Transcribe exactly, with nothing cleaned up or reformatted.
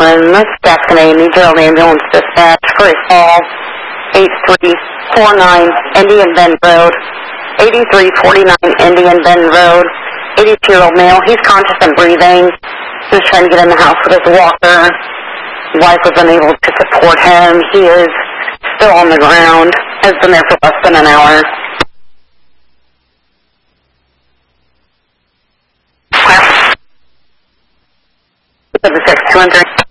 This is Destiny, New Gerald Ambulance Dispatch for a call, eight three four nine Indian Bend Road, eighty-three forty-nine Indian Bend Road, eighty-two-year-old male. He's conscious and breathing. He was trying to get in the house with his walker. His wife was unable to support him. He is still on the ground. Has been there for less than an hour. seven six two one three.